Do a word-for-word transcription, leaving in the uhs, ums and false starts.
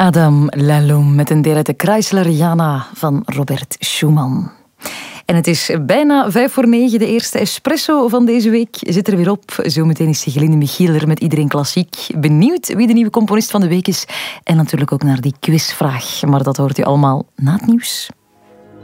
Adam Laloum met een deel uit de Chrysler-Jana van Robert Schumann. En het is bijna vijf voor negen. De eerste espresso van deze week zit er weer op. Zometeen is Sigeline Michiel met Iedereen Klassiek. Benieuwd wie de nieuwe componist van de week is. En natuurlijk ook naar die quizvraag. Maar dat hoort u allemaal na het nieuws.